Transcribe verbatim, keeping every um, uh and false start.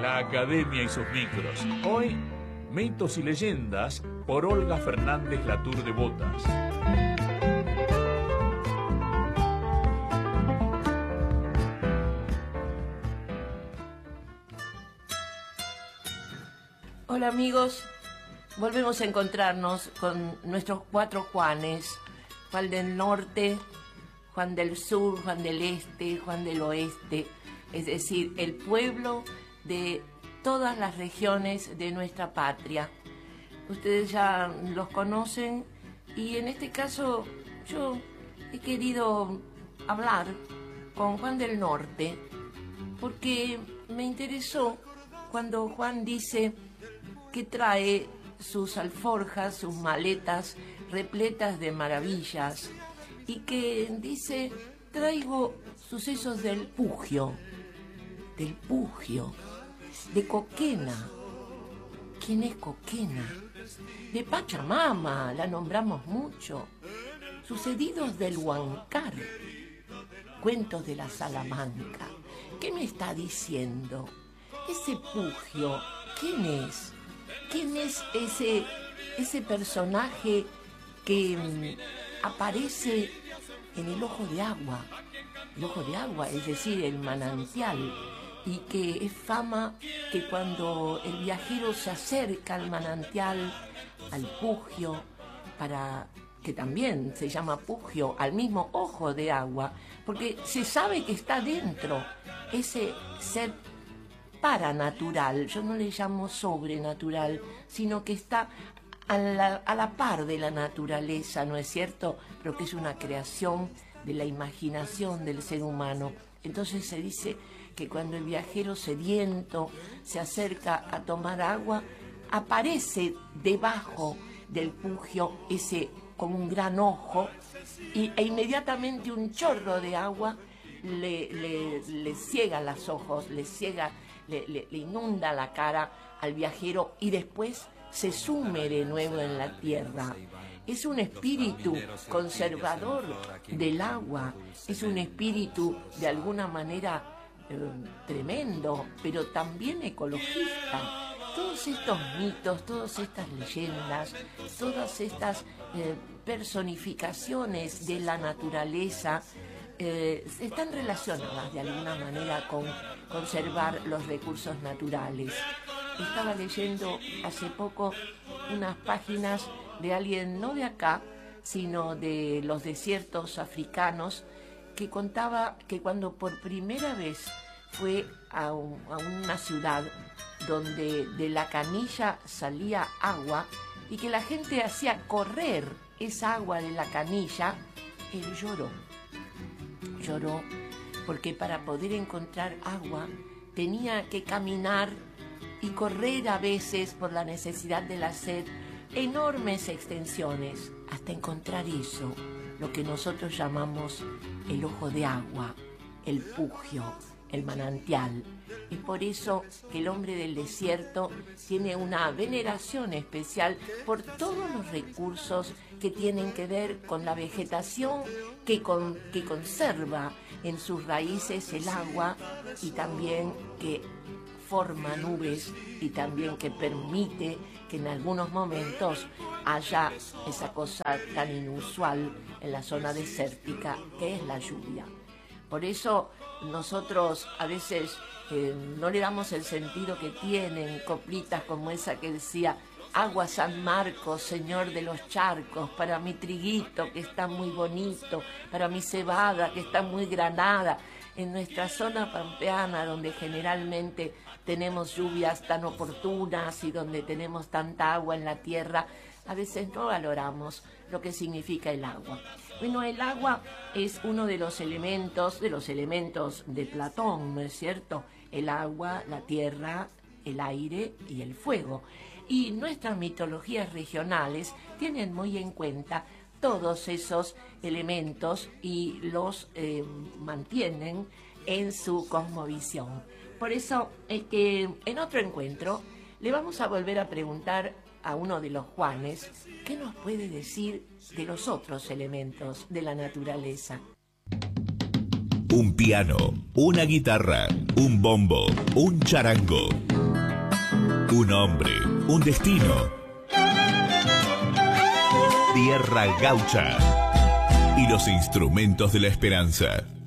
la academia y sus micros. Hoy, mitos y leyendas por Olga Fernández Latour de Botas. Hola amigos, volvemos a encontrarnos con nuestros cuatro Juanes: Juan del Norte, Juan del Sur, Juan del Este, Juan del Oeste, es decir, el pueblo de todas las regiones de nuestra patria. Ustedes ya los conocen y en este caso yo he querido hablar con Juan del Norte porque me interesó cuando Juan dice que trae sus alforjas, sus maletas repletas de maravillas y que dice: traigo sucesos del Pugio, del Pugio, de Coquena. ¿Quién es Coquena? De Pachamama, la nombramos mucho. Sucedidos del Huancar, cuentos de la Salamanca. ¿Qué me está diciendo? Ese Pugio, ¿quién es? ¿Quién es ese, ese personaje que mm, aparece en el ojo de agua? El ojo de agua, es decir, el manantial, y que es fama que cuando el viajero se acerca al manantial, al Pugio, para que también se llama Pugio, al mismo ojo de agua, porque se sabe que está dentro ese ser paranatural, yo no le llamo sobrenatural, sino que está a la, a la par de la naturaleza, ¿no es cierto? Pero que es una creación de la imaginación del ser humano. Entonces se dice que cuando el viajero sediento se acerca a tomar agua, aparece debajo del Pugio ese como un gran ojo y, e inmediatamente un chorro de agua le, le, le ciega los ojos, le ciega Le, le, le inunda la cara al viajero y después se sume de nuevo en la tierra. Es un espíritu conservador del agua, es un espíritu de alguna manera eh, tremendo, pero también ecologista. Todos estos mitos, todas estas leyendas, todas estas eh, personificaciones de la naturaleza Eh, están relacionadas de alguna manera con conservar los recursos naturales. Estaba leyendo hace poco unas páginas de alguien no de acá, sino de los desiertos africanos, que contaba que cuando por primera vez fue a, un, a una ciudad donde de la canilla salía agua y que la gente hacía correr esa agua de la canilla, él lloró. Lloró porque para poder encontrar agua tenía que caminar y correr a veces por la necesidad de la sed enormes extensiones hasta encontrar eso, lo que nosotros llamamos el ojo de agua, el Pugio, el manantial. Es por eso que el hombre del desierto tiene una veneración especial por todos los recursos que tienen que ver con la vegetación que, con, que conserva en sus raíces el agua y también que forma nubes y también que permite que en algunos momentos haya esa cosa tan inusual en la zona desértica que es la lluvia. Por eso nosotros a veces eh, no le damos el sentido que tienen coplitas como esa que decía: agua San Marcos, señor de los charcos, para mi triguito que está muy bonito, para mi cebada que está muy granada. En nuestra zona pampeana, donde generalmente tenemos lluvias tan oportunas y donde tenemos tanta agua en la tierra, a veces no valoramos lo que significa el agua. Bueno, el agua es uno de los elementos, de los elementos de Platón, ¿no es cierto? El agua, la tierra, el aire y el fuego. Y nuestras mitologías regionales tienen muy en cuenta todos esos elementos y los eh, mantienen en su cosmovisión. Por eso es que en otro encuentro le vamos a volver a preguntar a uno de los Juanes qué nos puede decir de los otros elementos de la naturaleza. Un piano, una guitarra, un bombo, un charango. Un hombre, un destino. Tierra Gaucha y los instrumentos de la esperanza.